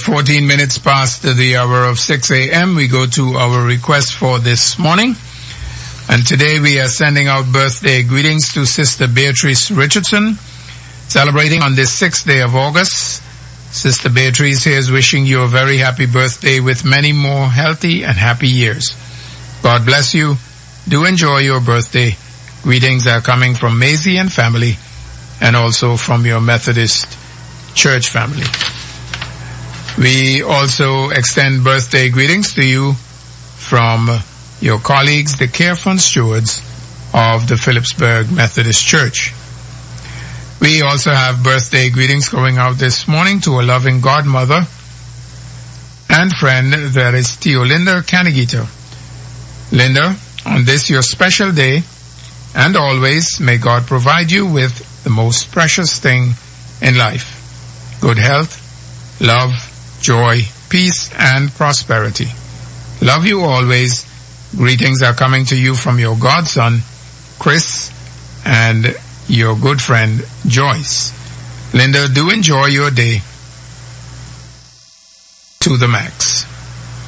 14 minutes past the hour of 6 a.m., we go to our request for this morning. And today we are sending out birthday greetings to Sister Beatrice Richardson, celebrating on this 6th day of August. Sister Beatrice here is wishing you a very happy birthday with many more healthy and happy years. God bless you. Do enjoy your birthday. Greetings are coming from Maisie and family, and also from your Methodist Church family. We also extend birthday greetings to you from your colleagues, the Care Fund stewards of the Phillipsburg Methodist Church. We also have birthday greetings going out this morning to a loving godmother and friend, that is Theolinda Canigita. Linda, on this your special day, and always may God provide you with the most precious thing in life: good health, love, joy, peace, and prosperity. Love you always. Greetings are coming to you from your godson, Chris, and your good friend, Joyce. Linda, do enjoy your day to the max.